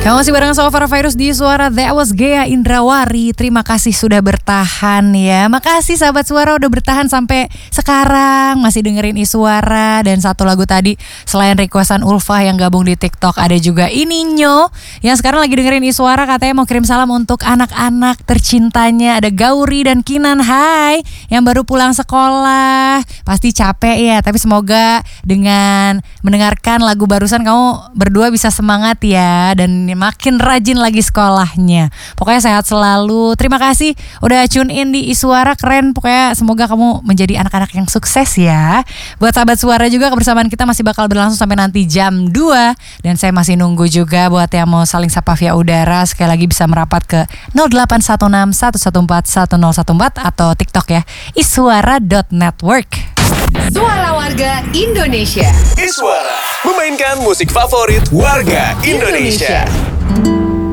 Kamu masih bareng Sofara Virus di Suara. That was Gea Indrawari. Terima kasih sudah bertahan ya. Makasih sahabat Suara udah bertahan sampai sekarang masih dengerin Iswara. Dan satu lagu tadi selain requestan Ulfa yang gabung di TikTok, ada juga Ininyo yang sekarang lagi dengerin Iswara, katanya mau kirim salam untuk anak-anak tercintanya. Ada Gauri dan Kinan, hai, yang baru pulang sekolah. Pasti capek ya, tapi semoga dengan mendengarkan lagu barusan kamu berdua bisa semangat ya, dan makin rajin lagi sekolahnya. Pokoknya sehat selalu. Terima kasih udah tune in di Iswara, keren. Pokoknya semoga kamu menjadi anak-anak yang sukses ya. Buat sahabat Suara juga, kebersamaan kita masih bakal berlangsung sampai nanti jam 2. Dan saya masih nunggu juga buat yang mau saling sapa via udara. Sekali lagi bisa merapat ke 0816 114 1014 atau TikTok ya, iswara.network. Suara Warga Indonesia. Iswara memainkan musik favorit warga Indonesia.